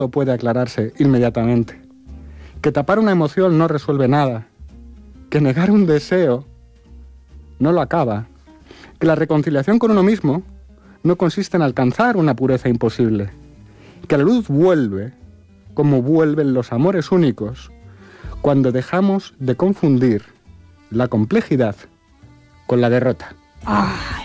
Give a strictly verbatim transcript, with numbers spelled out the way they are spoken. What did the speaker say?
puede aclararse inmediatamente, que tapar una emoción no resuelve nada, que negar un deseo no lo acaba, que la reconciliación con uno mismo no consiste en alcanzar una pureza imposible, que la luz vuelve, como vuelven los amores únicos, cuando dejamos de confundir la complejidad con la derrota. Ah.